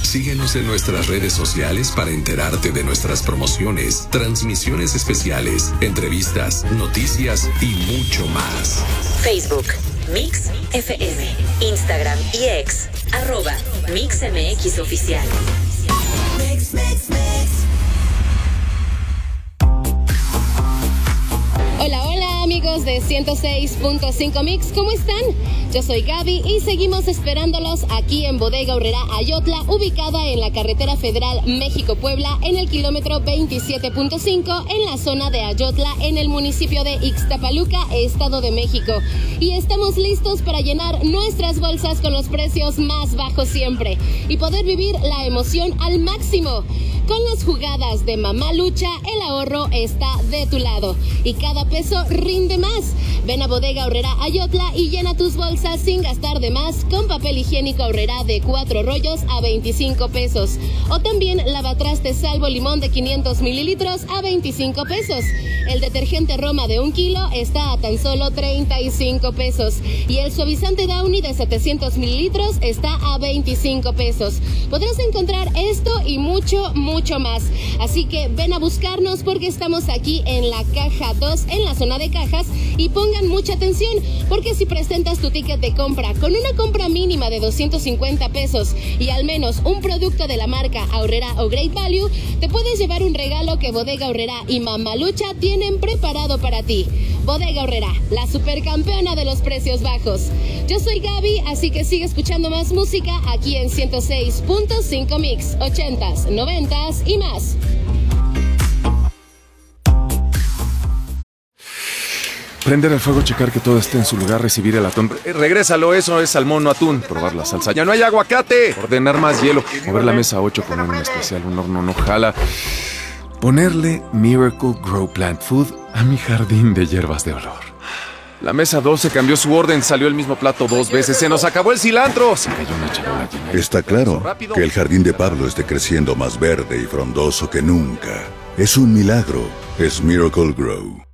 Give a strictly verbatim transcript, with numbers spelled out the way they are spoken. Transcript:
Síguenos en nuestras redes sociales para enterarte de nuestras promociones, transmisiones especiales, entrevistas, noticias y mucho más. Facebook, Mix F M. Instagram y X, arroba Mix M X Oficial. Mix, mix, mix. Hola, hola amigos de ciento seis punto cinco Mix, ¿cómo están? Yo soy Gaby y seguimos esperándolos aquí en Bodega Aurrerá Ayotla, ubicada en la carretera federal México-Puebla, en el kilómetro veintisiete punto cinco, en la zona de Ayotla, en el municipio de Ixtapaluca, Estado de México. Y estamos listos para llenar nuestras bolsas con los precios más bajos siempre y poder vivir la emoción al máximo. Con las jugadas de Mamá Lucha, el ahorro está de tu lado y cada peso rinde más. Ven a Bodega Aurrerá Ayotla y llena tus bolsas sin gastar de más con papel higiénico Aurrerá de cuatro rollos a veinticinco pesos. O también lavatrastes Salvo Limón de quinientos mililitros a veinticinco pesos. El detergente Roma de un kilo está a tan solo treinta y cinco pesos. Y el suavizante Downy de setecientos mililitros está a veinticinco pesos. Podrás encontrar esto y mucho, mucho más. Así que ven a buscarnos porque estamos aquí en la caja dos, en la zona de cajas, y pongan mucha atención porque si presentas tu ticket de compra con una compra mínima de doscientos cincuenta pesos y al menos un producto de la marca Aurrerá o Great Value, te puedes llevar un regalo que Bodega Aurrerá y Mamá Lucha tienen preparado para ti. Bodega Aurrerá, la supercampeona de los precios bajos. Yo soy Gaby, así que sigue escuchando más música aquí en ciento seis punto cinco Mix, ochentas, noventas y más. Prender el fuego, checar que todo esté en su lugar, recibir el atún. Eh, regrésalo, eso es salmón, no atún. Probar la salsa. ¡Ya no hay aguacate! Ordenar más hielo. Mover la mesa a ocho, poner un especial, un horno no jala. Ponerle Miracle Grow Plant Food a mi jardín de hierbas de olor. La mesa doce cambió su orden, salió el mismo plato dos veces. ¡Se nos acabó el cilantro! Se cayó una charola llena. Está claro que el jardín de Pablo esté creciendo más verde y frondoso que nunca. Es un milagro. Es Miracle Grow.